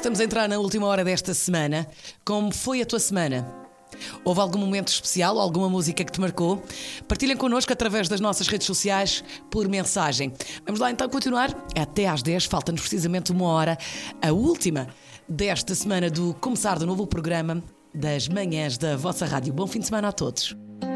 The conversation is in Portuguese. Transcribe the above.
Estamos a entrar na última hora desta semana. Como foi a tua semana? Houve algum momento especial ou alguma música que te marcou? Partilhem connosco através das nossas redes sociais por mensagem. Vamos lá então continuar. Até às 10, falta-nos precisamente uma hora. A última desta semana do começar do novo programa das manhãs da vossa rádio. Bom fim de semana a todos.